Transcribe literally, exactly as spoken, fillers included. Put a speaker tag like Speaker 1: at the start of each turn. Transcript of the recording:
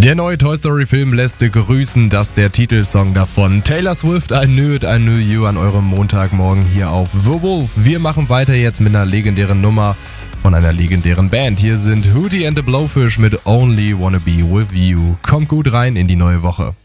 Speaker 1: Der neue Toy Story Film lässt grüßen, dass der Titelsong davon. Taylor Swift, I Knew It, I Knew You an eurem Montagmorgen hier auf The Wolf. Wir machen weiter jetzt mit einer legendären Nummer von einer legendären Band. Hier sind Hootie and the Blowfish mit Only Wanna Be With You. Kommt gut rein in die neue Woche.